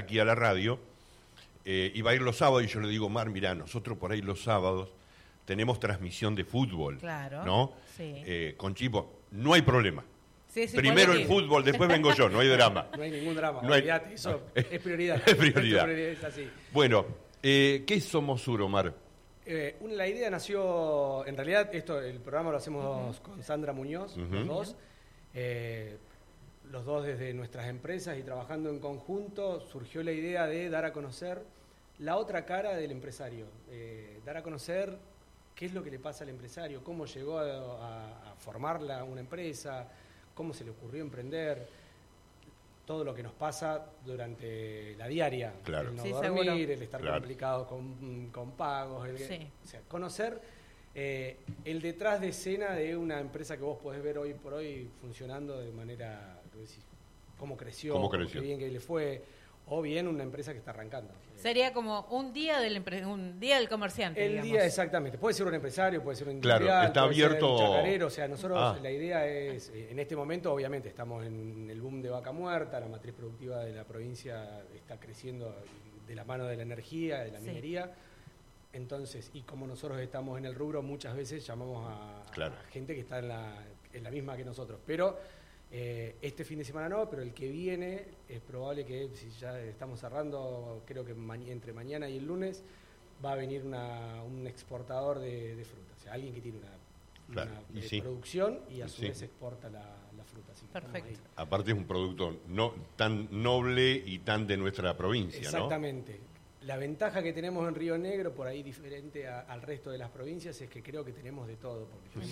aquí a la radio, y va a ir los sábados, y yo le digo, Omar, mirá, nosotros por ahí los sábados tenemos transmisión de fútbol, claro, ¿no? Sí. Con Chipo, no hay problema. Sí, Primero el fútbol, después vengo yo, no hay drama. No hay ningún drama, no hay... eso es prioridad. Es prioridad. Es así. Bueno, ¿qué es Somos Sur, Omar? La idea nació, en realidad, el programa lo hacemos con Sandra Muñoz, los dos desde nuestras empresas y trabajando en conjunto, surgió la idea de dar a conocer la otra cara del empresario, dar a conocer qué es lo que le pasa al empresario, cómo llegó a formar una empresa, cómo se le ocurrió emprender, todo lo que nos pasa durante la diaria, claro. El no sí, dormir, seguro. el estar complicado con pagos, o sea, conocer el detrás de escena de una empresa que vos podés ver hoy por hoy funcionando de manera, cómo creció, qué bien que le fue, o bien una empresa que está arrancando. Sería como un día del comerciante, digamos. Día, exactamente. Puede ser un empresario, puede ser un industrial, claro, está puede abierto... ser un chacarero. O sea, nosotros la idea es, en este momento, obviamente, estamos en el boom de vaca muerta, la matriz productiva de la provincia está creciendo de la mano de la energía, de la minería. Entonces, y como nosotros estamos en el rubro, muchas veces llamamos a gente que está en la misma que nosotros. Pero este fin de semana no, pero el que viene es probable que, si ya estamos cerrando, creo que entre mañana y el lunes, va a venir un exportador de fruta. O sea, alguien que tiene una producción y a su vez exporta la fruta. Así perfecto. Aparte es un producto tan noble y tan de nuestra provincia, exactamente. ¿No? La ventaja que tenemos en Río Negro, por ahí diferente al resto de las provincias, es que creo que tenemos de todo, porque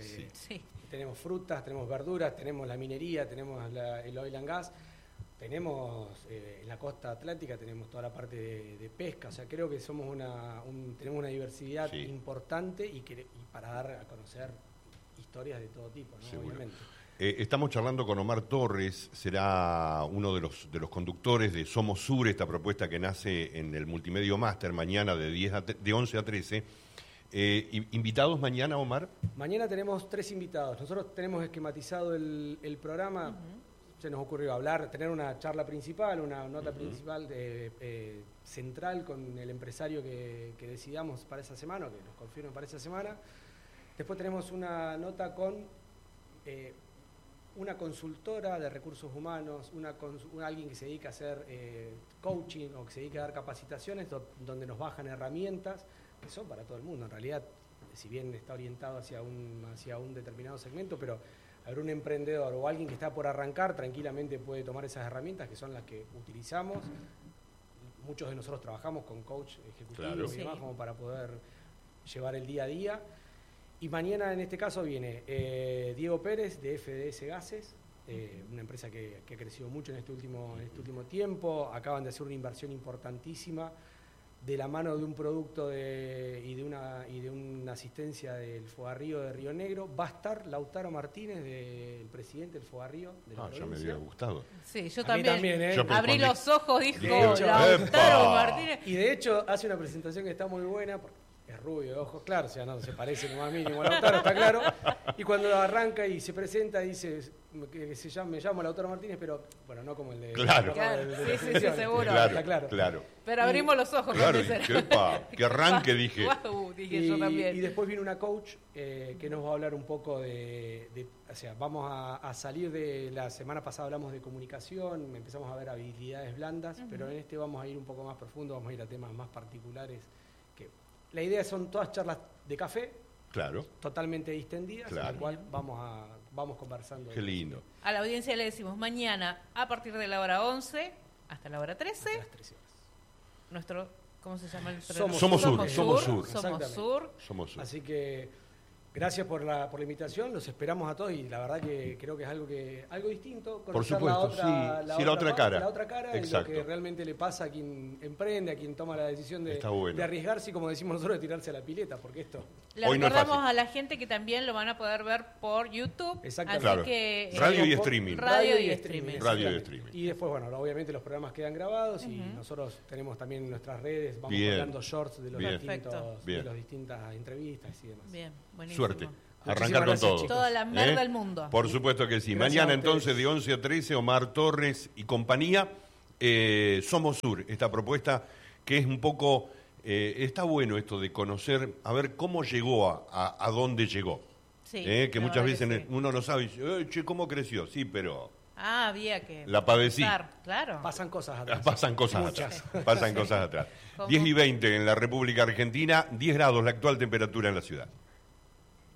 tenemos frutas, tenemos verduras, tenemos la minería, tenemos el oil and gas, tenemos en la costa atlántica tenemos toda la parte de pesca, o sea, creo que somos tenemos una diversidad importante y para dar a conocer historias de todo tipo, ¿no? Obviamente. Estamos charlando con Omar Torres, será uno de los conductores de Somos Sur, esta propuesta que nace en el Multimedio Master mañana de 11 a 13. ¿Invitados mañana, Omar? Mañana tenemos 3 invitados. Nosotros tenemos esquematizado el programa. Se nos ocurrió tener una charla principal, una nota principal central con el empresario que decidamos para esa semana, o que nos confirme para esa semana. Después tenemos una nota con una consultora de recursos humanos, alguien que se dedica a hacer coaching o que se dedica a dar capacitaciones, donde nos bajan herramientas que son para todo el mundo. En realidad, si bien está orientado hacia un determinado segmento, pero habrá un emprendedor o alguien que está por arrancar, tranquilamente puede tomar esas herramientas que son las que utilizamos. Muchos de nosotros trabajamos con coach ejecutivos y demás, como para poder llevar el día a día. Y mañana, en este caso, viene Diego Pérez de FDS Gases, una empresa que ha crecido mucho en este último tiempo. Acaban de hacer una inversión importantísima de la mano de un producto y de una asistencia del Fogarrío de Río Negro. Va a estar Lautaro Martínez, el presidente del Fogarrío de la provincia. Ya me había gustado. Sí, yo también. Yo abrí los ojos, dijo Lautaro Martínez. Y de hecho hace una presentación que está muy buena, porque es rubio, de ojos claros, o sea, no se parece ni más mínimo a Lautaro, está claro. Y cuando arranca y se presenta, dice que me llamo Lautaro Martínez, pero bueno, no como el de... Claro. Sí, seguro. Claro. Pero abrimos los ojos. Claro, que arranque, dije. Dije yo también. Y después viene una coach que nos va a hablar un poco o sea, vamos a salir de... La semana pasada hablamos de comunicación, empezamos a ver habilidades blandas, pero en este vamos a ir un poco más profundo, vamos a ir a temas más particulares. La idea son todas charlas de café, totalmente distendidas, en la cual vamos conversando. Qué lindo. A la audiencia le decimos mañana a partir de la hora 11 hasta la hora 13. Hasta las 13 horas. Nuestro, ¿cómo se llama el programa? Somos Sur. Así que gracias por la invitación, los esperamos a todos y la verdad que creo que es algo distinto. Por supuesto, la otra cara. La otra cara es lo que realmente le pasa a quien emprende, a quien toma la decisión de arriesgarse y, como decimos nosotros, de tirarse a la pileta, porque esto... Le recordamos a la gente que también lo van a poder ver por YouTube. Exactamente. Así que, radio y streaming. Radio y streaming. Y después, bueno, obviamente los programas quedan grabados y nosotros tenemos también nuestras redes, vamos hablando shorts de las distintas entrevistas y demás. Bien, buenísimo. Suerte. Arrancar con todo. Toda la merda del mundo. Por supuesto que sí. Gracias. Mañana entonces de 11 a 13, Omar Torres y compañía. Somos Sur, esta propuesta que es un poco, está bueno esto de conocer, a ver cómo llegó a dónde llegó. Sí, Que muchas veces sí. uno no sabe y dice, che, ¿cómo creció? Sí, pero Había que... la padecí. Claro. Pasan cosas atrás. Pasan cosas Muchas. atrás. Pasan cosas atrás. ¿Cómo? 10:20 en la República Argentina, 10 grados la actual temperatura en la ciudad.